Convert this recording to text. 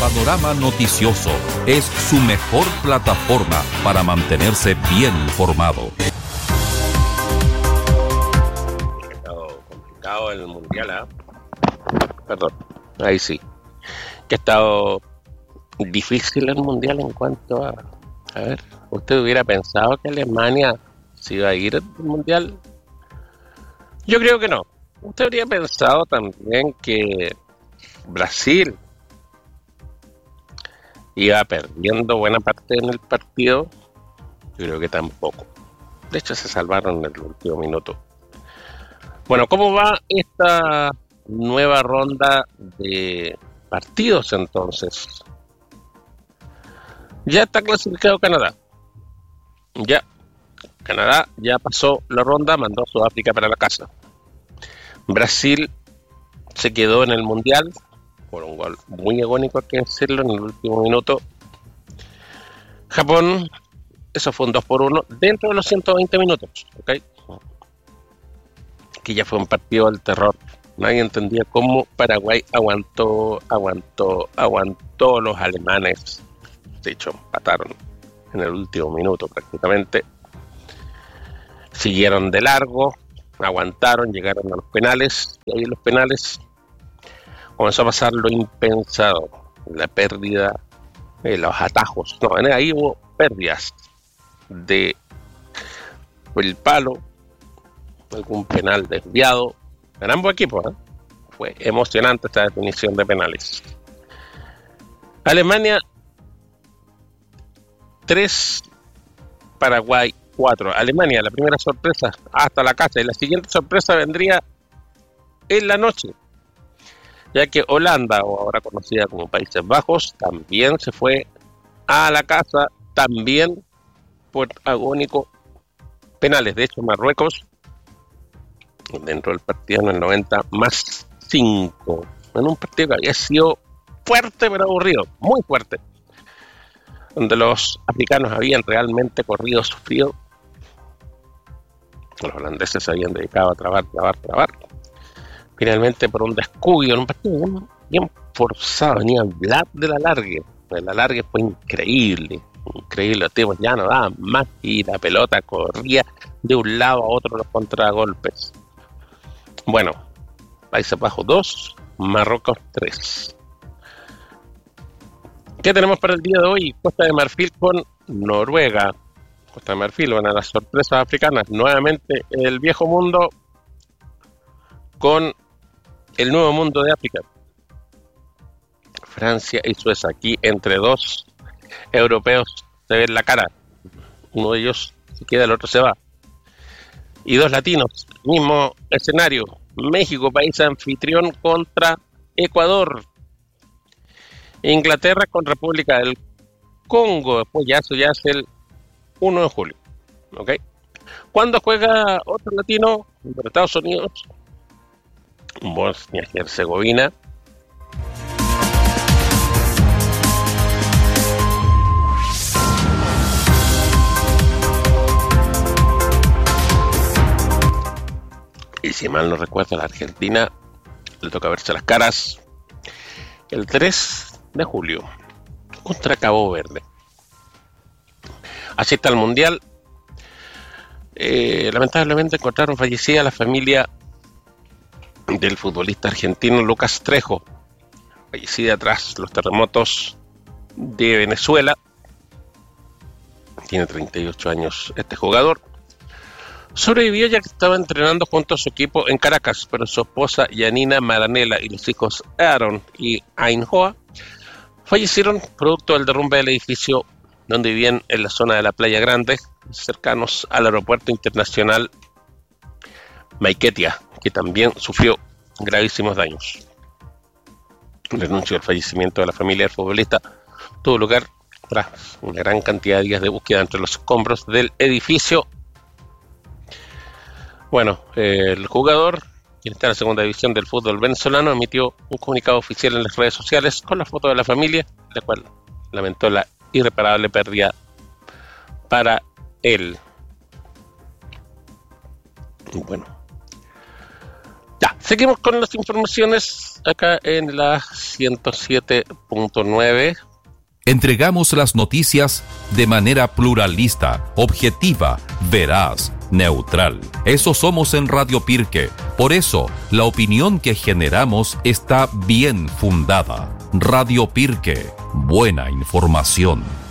Panorama Noticioso es su mejor plataforma para mantenerse bien informado. Ha estado complicado el mundial, ¿eh? Perdón, ahí sí. Que ha estado difícil el mundial en cuanto a... A ver, ¿usted hubiera pensado que Alemania se iba a ir al mundial? Yo creo que no. ¿Usted habría pensado también que Brasil iba perdiendo buena parte en el partido? Yo creo que tampoco. De hecho, se salvaron en el último minuto. Bueno, ¿cómo va esta nueva ronda de partidos entonces? Ya está clasificado Canadá. Ya. Canadá ya pasó la ronda, mandó a Sudáfrica para la casa. Brasil se quedó en el mundial por un gol muy agónico, hay que decirlo, en el último minuto. Japón, eso fue un 2-1 dentro de los 120 minutos, ¿ok? Que ya fue un partido del terror. Nadie entendía cómo Paraguay aguantó los alemanes. De hecho, empataron en el último minuto prácticamente. Siguieron de largo, aguantaron, llegaron a los penales, y ahí en los penales comenzó a pasar lo impensado, la pérdida, los atajos. No, ahí hubo pérdidas de el palo, algún penal desviado en ambos equipos, ¿eh? Fue emocionante esta definición de penales. Alemania 3, Paraguay 4. Alemania, la primera sorpresa, hasta la casa. Y la siguiente sorpresa vendría en la noche, ya que Holanda, o ahora conocida como Países Bajos, también se fue a la casa, también por agónico penales. De hecho, Marruecos, dentro del partido en el 90, más 5. En un partido que había sido fuerte pero aburrido, muy fuerte, donde los africanos habían realmente corrido, sufrido. Los holandeses se habían dedicado a trabar. Finalmente, por un descuido, en un partido bien forzado, venía Vlad de la Largue. El alargue fue increíble. Los tipos ya no daban más y la pelota corría de un lado a otro los contragolpes. Bueno, Países Bajos 2, Marruecos 3. ¿Qué tenemos para el día de hoy? Costa de Marfil con Noruega. Costa de Marfil, van a las sorpresas africanas. Nuevamente el viejo mundo con el nuevo mundo de África. Francia y Suecia. Aquí entre dos europeos se ven la cara. Uno de ellos se queda, el otro se va. Y dos latinos, mismo escenario. México, país anfitrión, contra Ecuador. Inglaterra con República del Congo. Después ya eso ya es el 1 de julio. ¿Ok? ¿Cuándo juega otro latino? Entre Estados Unidos, Bosnia y Herzegovina. Y si mal no recuerdo, a la Argentina le toca verse las caras el 3 de julio contra Cabo Verde. Así está el Mundial. Lamentablemente encontraron fallecida la familia del futbolista argentino Lucas Trejo, fallecida tras los terremotos de Venezuela. Tiene 38 años este jugador. Sobrevivió ya que estaba entrenando junto a su equipo en Caracas, pero su esposa Yanina Maranela y los hijos Aaron y Ainhoa fallecieron producto del derrumbe del edificio donde vivían en la zona de la Playa Grande, cercanos al aeropuerto internacional Maiquetía, que también sufrió gravísimos daños. El anuncio del fallecimiento de la familia del futbolista tuvo lugar tras una gran cantidad de días de búsqueda entre los escombros del edificio. Bueno, el jugador, quien está en la segunda división del fútbol venezolano, emitió un comunicado oficial en las redes sociales con la foto de la familia, la cual lamentó la irreparable pérdida para él. Bueno, Ya, seguimos con las informaciones acá en la 107.9. Entregamos las noticias de manera pluralista, objetiva, veraz, neutral. Eso somos en Radio Pirque. Por eso, la opinión que generamos está bien fundada. Radio Pirque, buena información.